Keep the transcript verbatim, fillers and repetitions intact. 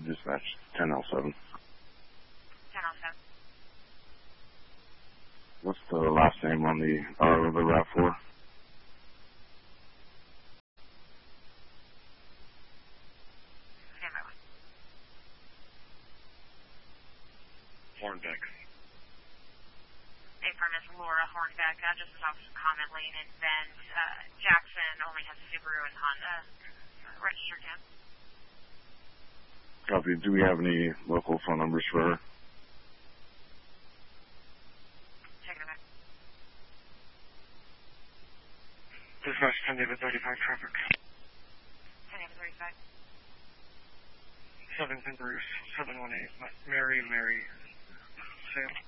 Dispatch, ten L seven. ten L seven. What's the last name on the, uh, the RAV four? Stand by. Hornbeck. Affirm is Laura Hornbeck. Uh, just off Comment Lane in Bend. Uh, Jackson only has Subaru and Honda registered in. Copy. Do we have any local phone numbers for her? Take it back. Dispatch ten David thirty-five traffic. ten David thirty-five. seven ten Bruce, seven one eight. Mary, Mary, Sam.